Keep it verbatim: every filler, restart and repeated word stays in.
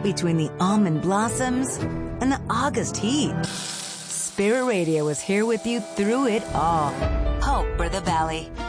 between the almond blossoms and the August heat. Spirit Radio is here with you through it all. Hope for the Valley.